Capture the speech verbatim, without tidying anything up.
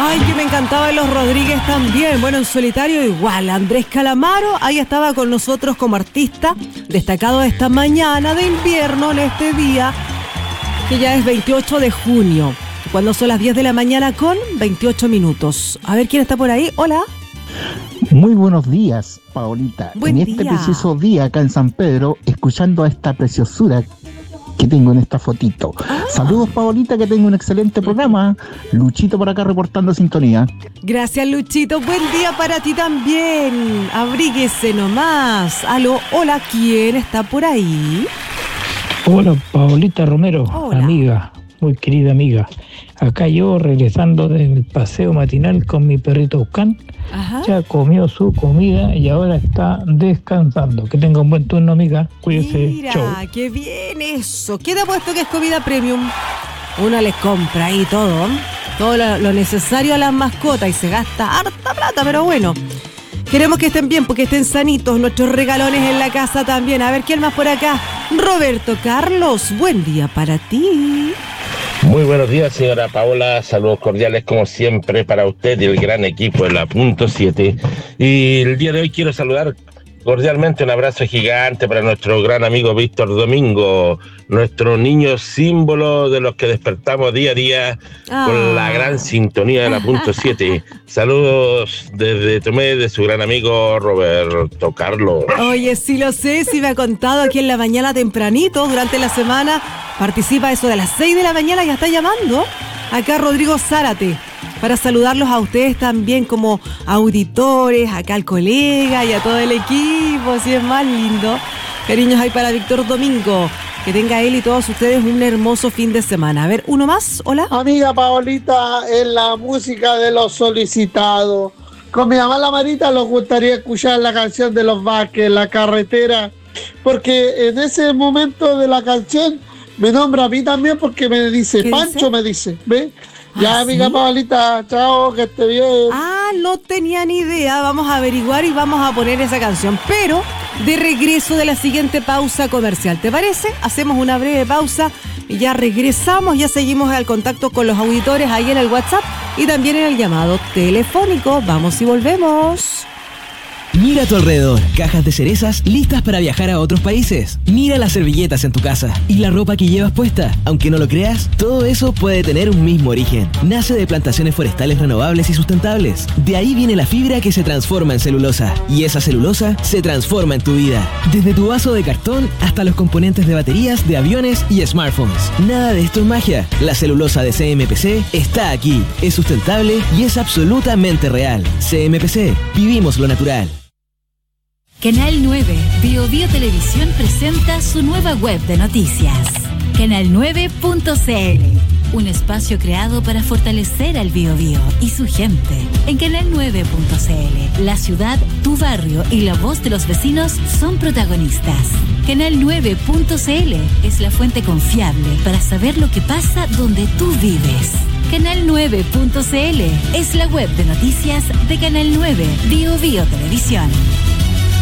Ay, que me encantaban los Rodríguez también. Bueno, en solitario igual. Andrés Calamaro, ahí estaba con nosotros como artista destacado esta mañana de invierno en este día, que ya es veintiocho de junio, cuando son las diez de la mañana con veintiocho minutos. A ver quién está por ahí. Hola. Muy buenos días, Paolita. Buen en este día. preciso día acá en San Pedro, escuchando a esta preciosura que tengo en esta fotito. Ah. Saludos, Paolita, que tengo un excelente programa. Luchito por acá reportando sintonía. Gracias, Luchito. Buen día para ti también. Abríguese nomás. Aló, hola, ¿quién está por ahí? Hola, Paolita Romero, Hola. Amiga, muy querida amiga. Acá yo regresando del paseo matinal con mi perrito Buscán. Ajá. Ya comió su comida y ahora está descansando. Que tenga un buen turno, amiga. Cuídese. Mira, Chau. qué bien eso. ¿Quién ha puesto que es comida premium? Uno les compra ahí todo, todo lo, lo necesario a las mascotas y se gasta harta plata, pero bueno. Queremos que estén bien, porque estén sanitos nuestros regalones en la casa también. A ver, ¿quién más por acá? Roberto Carlos, buen día para ti. Muy buenos días, señora Paola. Saludos cordiales, como siempre, para usted y el gran equipo de la Punto siete. Y el día de hoy quiero saludar cordialmente, un abrazo gigante para nuestro gran amigo Víctor Domingo, nuestro niño símbolo de los que despertamos día a día ah. con la gran sintonía de la Punto siete. Saludos desde Tomé, de su gran amigo Roberto Carlos. Oye, sí lo sé, sí me ha contado aquí en la mañana tempranito, durante la semana, participa eso de las seis de la mañana, ya está llamando acá Rodrigo Zárate, para saludarlos a ustedes también como auditores, acá al colega y a todo el equipo, así es más lindo. Cariños ahí para Víctor Domingo. Que tenga él y todos ustedes un hermoso fin de semana. A ver, uno más, hola. Amiga Paolita, en la música de los solicitados. Con mi mamá la Marita nos gustaría escuchar la canción de los Vázquez, La Carretera, porque en ese momento de la canción me nombra a mí también, porque me dice, Pancho dice? me dice, ¿ves? Ya, ¿Ah, amiga sí? Paolita, chao, que esté bien. Ah, no tenía ni idea. Vamos a averiguar y vamos a poner esa canción. Pero de regreso de la siguiente pausa comercial, ¿te parece? Hacemos una breve pausa y ya regresamos. Ya seguimos al contacto con los auditores ahí en el WhatsApp y también en el llamado telefónico. Vamos y volvemos. Mira a tu alrededor, cajas de cerezas listas para viajar a otros países. Mira las servilletas en tu casa y la ropa que llevas puesta. Aunque no lo creas, todo eso puede tener un mismo origen. Nace de plantaciones forestales renovables y sustentables. De ahí viene la fibra que se transforma en celulosa. Y esa celulosa se transforma en tu vida. Desde tu vaso de cartón hasta los componentes de baterías de aviones y smartphones. Nada de esto es magia. La celulosa de C M P C está aquí. Es sustentable y es absolutamente real. C M P C. Vivimos lo natural. Canal nueve, Bio Bio Televisión presenta su nueva web de noticias, canal nueve punto c l, un espacio creado para fortalecer al Bio Bio y su gente. En canal nueve punto c l, la ciudad, tu barrio y la voz de los vecinos son protagonistas. canal nueve punto c l es la fuente confiable para saber lo que pasa donde tú vives. canal nueve punto c l es la web de noticias de Canal nueve, Bio Bio Televisión.